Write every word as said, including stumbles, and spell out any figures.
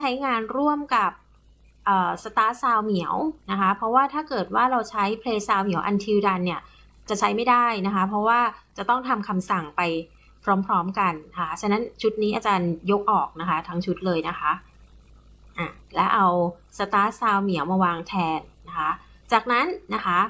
ใช้งานร่วมกับstart sound เหมียวนะคะเพราะว่าถ้าเกิดว่าเราใช้ play sound เหมียว until done เนี่ยจะใช้ไม่ได้นะคะเพราะว่าจะต้องทำคำสั่งไปพร้อมๆกันค่ะฉะนั้นชุดนี้อาจารย์ยกออกนะคะทั้งชุดเลยนะคะอ่ะและเอา start sound เหมียวมาวางแทนนะคะจากนั้นนะคะ